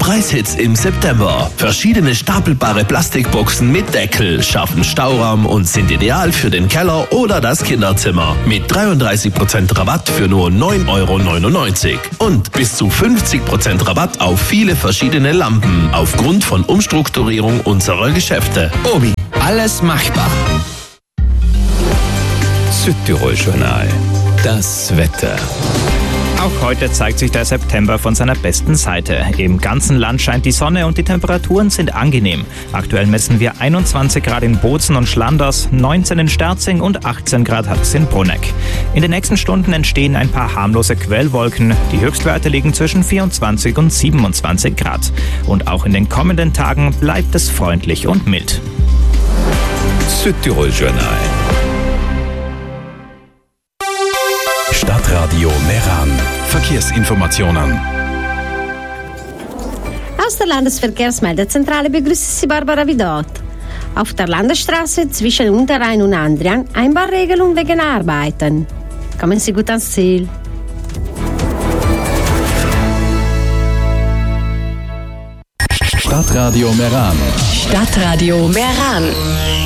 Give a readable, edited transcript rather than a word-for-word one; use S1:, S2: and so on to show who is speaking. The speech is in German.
S1: Preishits im September. Verschiedene stapelbare Plastikboxen mit Deckel schaffen Stauraum und sind ideal für den Keller oder das Kinderzimmer. Mit 33% Rabatt für nur 9,99 € und bis zu 50% Rabatt auf viele verschiedene Lampen aufgrund von Umstrukturierung unserer Geschäfte. Obi, alles machbar.
S2: Südtirol-Journal. Das Wetter.
S3: Auch heute zeigt sich der September von seiner besten Seite. Im ganzen Land scheint die Sonne und die Temperaturen sind angenehm. Aktuell messen wir 21 Grad in Bozen und Schlanders, 19 in Sterzing und 18 Grad hat es in Bruneck. In den nächsten Stunden entstehen ein paar harmlose Quellwolken. Die Höchstwerte liegen zwischen 24 und 27 Grad. Und auch in den kommenden Tagen bleibt es freundlich und mild.
S2: Südtirol-Journal. Stadtradio Meran. Verkehrsinformationen.
S4: Aus der Landesverkehrsmeldezentrale begrüßt Sie Barbara Vidot. Auf der Landesstraße zwischen Unterrhein und Andrian Einbahnregelung wegen Arbeiten. Kommen Sie gut ans Ziel.
S2: Stadtradio Meran.
S5: Stadtradio Meran.